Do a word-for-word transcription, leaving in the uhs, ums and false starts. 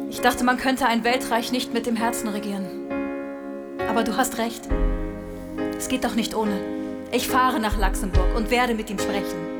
Ich dachte, man könnte ein Weltreich nicht mit dem Herzen regieren. Aber du hast recht. Es geht doch nicht ohne. Ich fahre nach Luxemburg und werde mit ihm sprechen.